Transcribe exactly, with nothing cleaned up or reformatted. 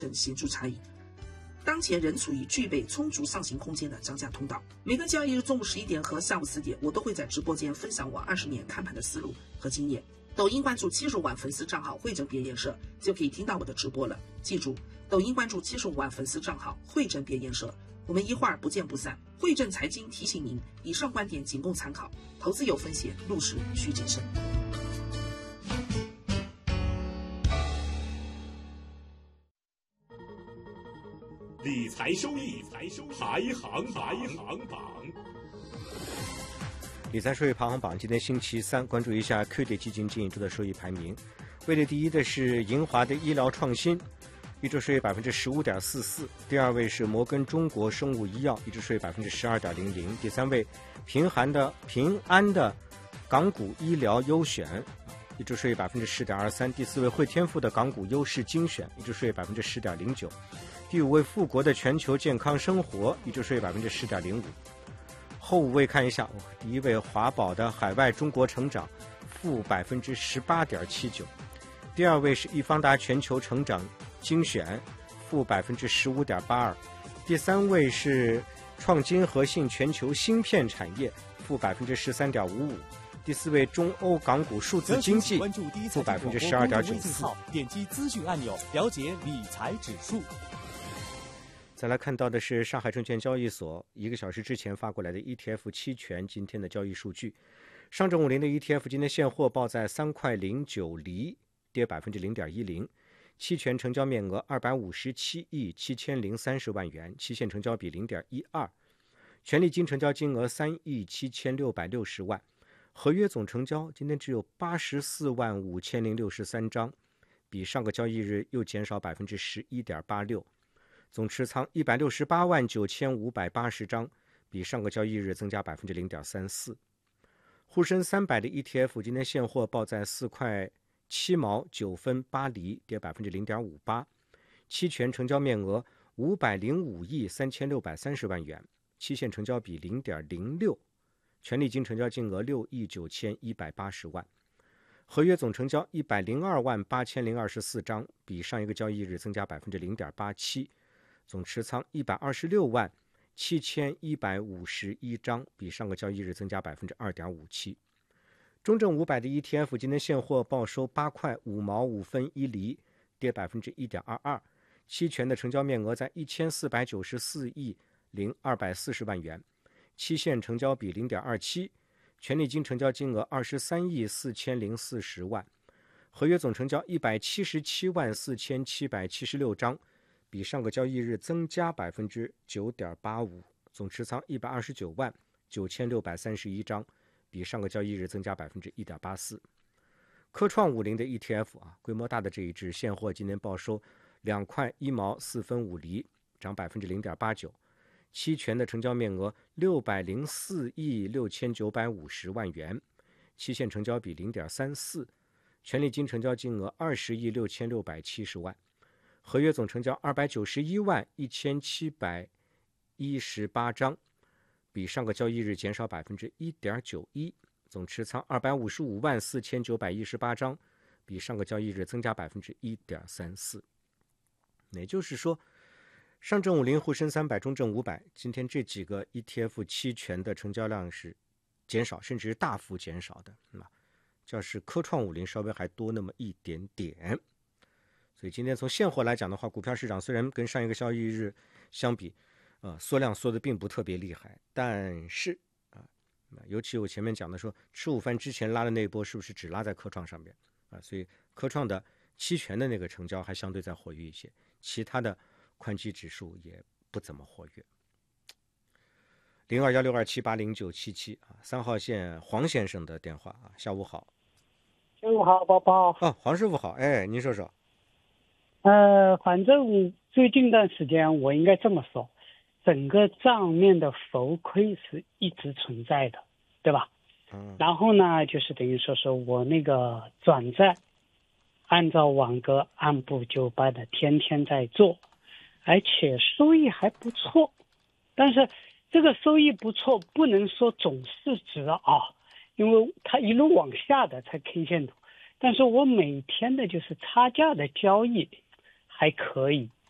等显著差异。当前仍处于具备充足上行空间的涨价通道。每个交易日中午十一点和下午四点，我都会在直播间分享我二十年看盘的思路和经验。抖音关注七十五万粉丝账号汇整别研社，就可以听到我的直播了。记住，抖音关注七十五万粉丝账号汇整别研社，我们一会儿不见不散。汇正财经提醒您，以上观点仅供参考，投资有风险，入市需谨慎。 理财收益排行排行榜， 理财收益排行榜，今天星期三，关注一下 Q 点基金近一周的收益排名。位列第一的是银华的医疗创新，一周收益百分之十五点四四；第二位是摩根中国生物医药，一周收益百分之十二点零零；第三位平安的平安的港股医疗优选，一周收益百分之十点二三；第四位汇添富的港股优势精选，一周收益百分之十点零九。第五位富国的全球健康生活，一周收益百分之十点零五。后五位看一下，第一位华宝的海外中国成长，负百分之十八点七九。第二位是易方达全球成长精选，负百分之十五点八二。第三位是创金和信全球芯片产业，负百分之十三点五五。第四位中欧港股数字经济，负百分之十二点九四。 点击资讯按钮，了解理财指数。 再来看到的是上海证券交易所一个小时之前发过来的 E T F 期权今天的交易数据。上证五零的 E T F 今天现货报在三块零九厘，跌百分之零点一零。期权成交面额二百五十七亿七千零三十万元，期限成交比零点一二。权利金成交金额三亿七千六百六十万。合约总成交今天只有八十四万五千零六十三张，比上个交易日又减少百分之十一点八六。总持仓一百六十八万九千五百八十张，比上个交易日增加百分之零点三四。沪深三百的 E T F 今天现货报在四块七毛九分八厘，跌百分之零点五八。期权成交面额五百零五亿三千六百三十万元，期限成交比零点零六。权利金成交金额六亿九千一百八十万。合约总成交一百零二万八千零二十四张，比上一个交易日增加百分之零点八七。总持仓一百二十六万七千一百五十一张，比上个交易日增加百分之二点五七。中证五百的 E T F 今天现货报收八块五毛五分一厘，跌百分之一点二二。期权的成交面额在一千四百九十四亿零二百四十万元，期限成交比零点二七。权利金成交金额二十三亿四千零四十万。合约总成交一百七十七万四千七百七十六张。比上个交易日增加百分之九点八五，总持仓一百二十九万九千六百三十一张，比上个交易日增加百分之一点八四。科创五零的 E T F 啊，规模大的这一支现货今天报收两块一毛四分五厘，涨百分之零点八九。期权的成交面额六百零四亿六千九百五十万元，期限成交比零点三四。权利金成交金额二十亿六千六百七十万。合约总成交二百九十一万一千七百一十八张，比上个交易日减少百分之一点九一。总持仓二百五十五万四千九百一十八张，比上个交易日增加百分之一点三四。也就是说，上证五零、沪深三百、中证五百，今天这几个 E T F 期权的成交量是减少，甚至是大幅减少的。那要是科创五零稍微还多那么一点点。所以今天从现货来讲的话，股票市场虽然跟上一个交易日相比，呃，缩量缩的并不特别厉害，但是啊，尤其我前面讲的说，吃午饭之前拉的那一波是不是只拉在科创上面啊？所以科创的期权的那个成交还相对再活跃一些，其他的宽基指数也不怎么活跃。零二幺六二七八零九七七啊，三号线黄先生的电话啊，下午好。 下午好，宝宝。 哦，黄师傅好，哎，您说说。 呃，反正最近一段时间我应该这么说，整个账面的浮亏是一直存在的，对吧？嗯。然后呢，就是等于说是我那个转债，按照网格按部就班的天天在做，而且收益还不错。但是这个收益不错，不能说总市值啊，因为它一路往下的才 K 线图。但是我每天的就是差价的交易还可以，